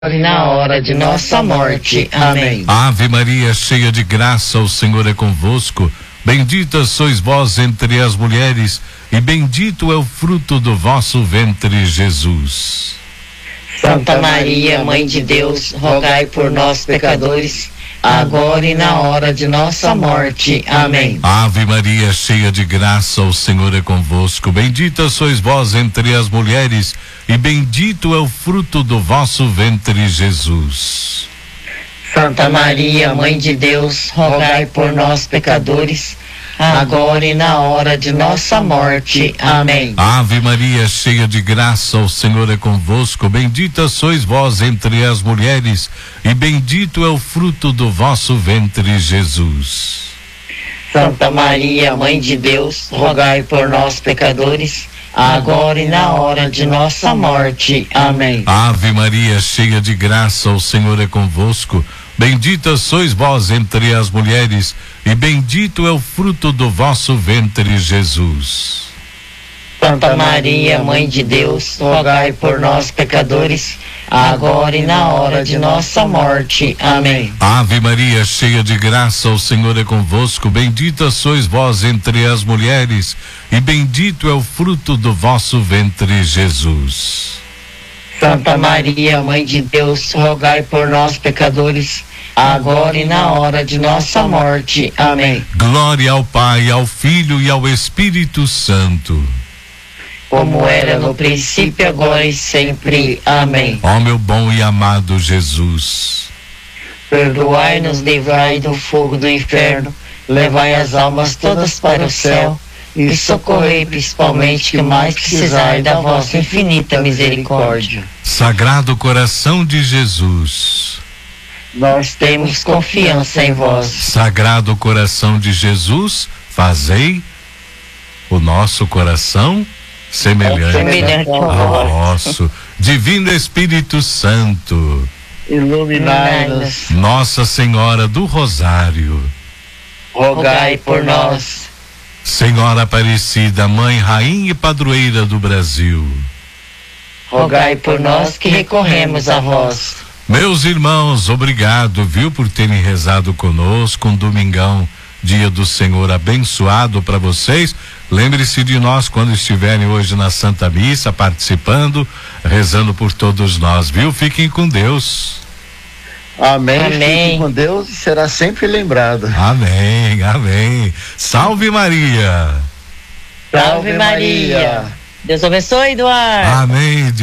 e na hora de nossa morte. Amém. Ave Maria, cheia de graça, o Senhor é convosco. Bendita sois vós entre as mulheres, e bendito é o fruto do vosso ventre, Jesus. Santa Maria, Mãe de Deus, rogai por nós, pecadores, agora e na hora de nossa morte. Amém. Ave Maria, cheia de graça, o Senhor é convosco. Bendita sois vós entre as mulheres, e bendito é o fruto do vosso ventre, Jesus. Santa Maria, Mãe de Deus, rogai por nós, pecadores, agora e na hora de nossa morte. Amém. Ave Maria, cheia de graça, o Senhor é convosco. Bendita sois vós entre as mulheres, e bendito é o fruto do vosso ventre, Jesus. Santa Maria, Mãe de Deus, rogai por nós, pecadores, agora e na hora de nossa morte. Amém. Ave Maria, cheia de graça, o Senhor é convosco. Bendita sois vós entre as mulheres, e bendito é o fruto do vosso ventre, Jesus. Santa Maria, Mãe de Deus, rogai por nós, pecadores, agora e na hora de nossa morte. Amém. Ave Maria, cheia de graça, o Senhor é convosco. Bendita sois vós entre as mulheres, e bendito é o fruto do vosso ventre, Jesus. Santa Maria, Mãe de Deus, rogai por nós, pecadores, agora e na hora de nossa morte. Amém. Glória ao Pai, ao Filho e ao Espírito Santo, como era no princípio, agora e sempre. Amém. Ó meu bom e amado Jesus, perdoai-nos, livrai do fogo do inferno, levai as almas todas para o céu, e socorrei principalmente que mais precisai da vossa infinita misericórdia. Sagrado coração de Jesus, nós temos confiança em vós. Sagrado coração de Jesus, fazei o nosso coração semelhante ao vosso. Divino Espírito Santo, iluminai-nos. Nossa Senhora do Rosário, rogai por nós. Senhora Aparecida, Mãe, Rainha e Padroeira do Brasil, rogai por nós que recorremos a vós. Meus irmãos, obrigado, viu, por terem rezado conosco. Um domingão, dia do Senhor abençoado para vocês. Lembre-se de nós quando estiverem hoje na Santa Missa, participando, rezando por todos nós, viu? Fiquem com Deus. Amém. Fique com Deus e será sempre lembrado. Amém, amém. Salve Maria. Salve Maria. Deus abençoe, Eduardo. Amém.